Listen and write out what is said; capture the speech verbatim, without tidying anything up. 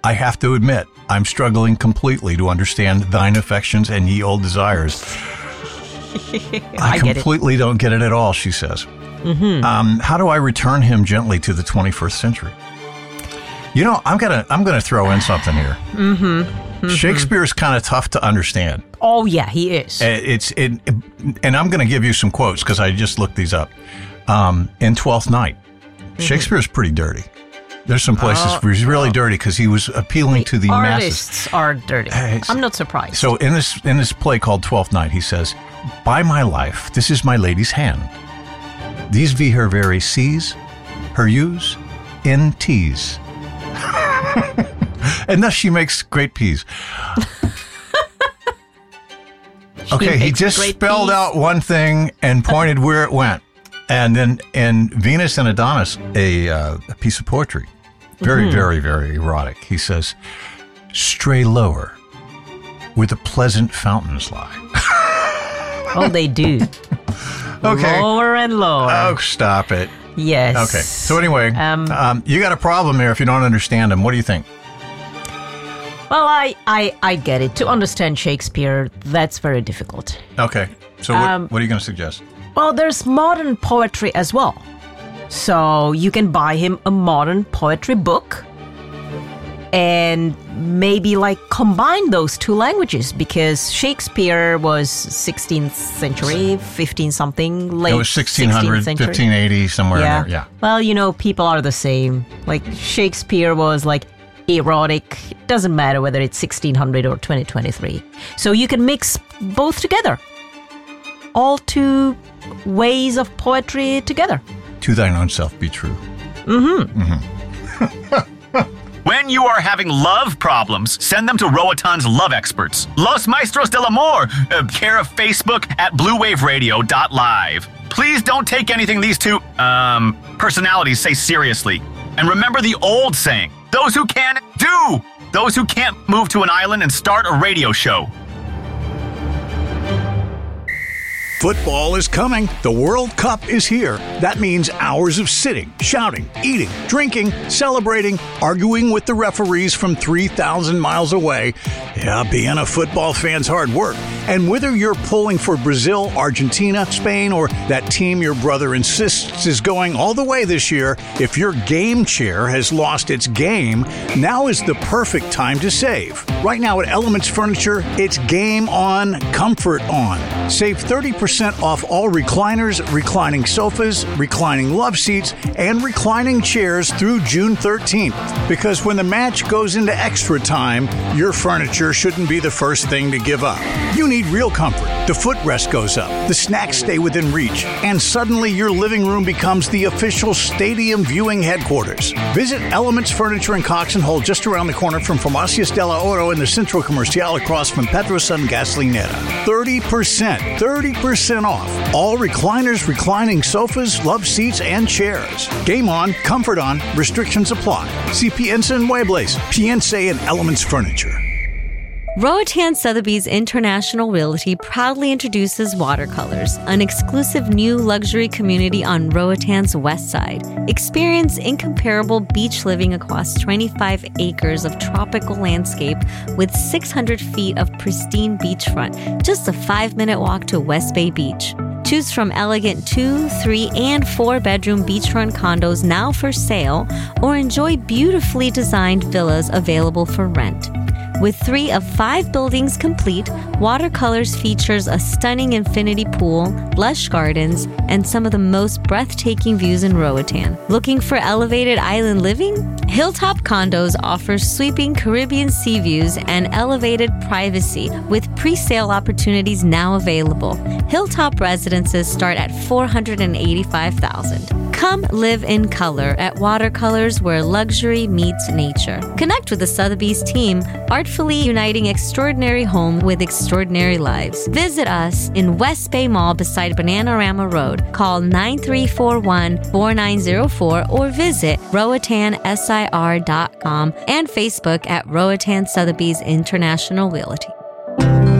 I have to admit, I'm struggling completely to understand thine affections and ye old desires. I, I completely don't get it at all, she says. Mm-hmm. Um, how do I return him gently to the twenty-first century? You know, I'm gonna I'm gonna throw in something here. Mm-hmm. Mm-hmm. Shakespeare's kind of tough to understand. Oh yeah, he is. It's it, and I'm going to give you some quotes because I just looked these up. Um, in Twelfth Night, mm-hmm. Shakespeare's pretty dirty. There's some places uh, where he's really uh, dirty because he was appealing to the artists masses. Are dirty. Uh, I'm not surprised. So in this in this play called Twelfth Night, he says, "By my life, this is my lady's hand. These be her very C's, her U's, in T's." And thus she makes great peas. Okay, he just spelled peas. out one thing and pointed where it went. And then in Venus and Adonis, a, uh, a piece of poetry, very, mm-hmm. very, very erotic. He says, "Stray lower, where the pleasant fountains lie." Oh, they do. Okay. Lower and lower. Oh, stop it. Yes. Okay. So anyway, um, um, you got a problem there if you don't understand him. What do you think? Well, I, I, I get it. To understand Shakespeare, that's very difficult. Okay. So what, um, what are you going to suggest? Well, there's modern poetry as well. So you can buy him a modern poetry book and maybe like combine those two languages because Shakespeare was sixteenth century, fifteen something, late it was sixteen hundred, fifteen eighty, somewhere yeah. in there. Yeah. Well, you know, people are the same. Like Shakespeare was like erotic. It doesn't matter whether it's sixteen hundred or twenty twenty-three. So you can mix both together. All two ways of poetry together. To thine own self be true. Mm-hmm. Mm-hmm. When you are having love problems, send them to Roatan's Love Experts. Los Maestros del Amor, uh, care of Facebook at blue wave radio dot live. Please don't take anything these two um, personalities say seriously. And remember the old saying, those who can, do! Those who can't move to an island and start a radio show. Football is coming. The World Cup is here. That means hours of sitting, shouting, eating, drinking, celebrating, arguing with the referees from three thousand miles away. Yeah, being a football fan's hard work. And whether you're pulling for Brazil, Argentina, Spain, or that team your brother insists is going all the way this year, if your game chair has lost its game, now is the perfect time to save. Right now at Elements Furniture, it's game on, comfort on. Save thirty percent off all recliners, reclining sofas, reclining love seats, and reclining chairs through June thirteenth. Because when the match goes into extra time, your furniture shouldn't be the first thing to give up. You need real comfort. The footrest goes up, the snacks stay within reach, and suddenly your living room becomes the official stadium viewing headquarters. Visit Elements Furniture in Cox and Hull, just around the corner from Farmacias del Oro in the Centro Comercial across from Petrosun Gasolinera. thirty percent, thirty percent off. All recliners, reclining sofas, love seats, and chairs. Game on, comfort on, restrictions apply. See Piensa en Muebles, Piensa en Elements Furniture. Roatan Sotheby's International Realty proudly introduces Watercolors, an exclusive new luxury community on Roatan's west side. Experience incomparable beach living across twenty-five acres of tropical landscape with six hundred feet of pristine beachfront, just a five-minute walk to West Bay Beach. Choose from elegant two, three, and four-bedroom beachfront condos now for sale, or enjoy beautifully designed villas available for rent. With three of five buildings complete, Watercolors features a stunning infinity pool, lush gardens, and some of the most breathtaking views in Roatan. Looking for elevated island living? Hilltop Condos offers sweeping Caribbean sea views and elevated privacy with pre-sale opportunities now available. Hilltop residences start at four hundred eighty-five thousand dollars. Come live in color at Watercolors, where luxury meets nature. Connect with the Sotheby's team, artfully uniting extraordinary home with extraordinary lives. Visit us in West Bay Mall beside Bananarama Road. Call nine three four one, four nine zero four or visit Roatan Sir dot com and Facebook at Roatan Sotheby's International Realty.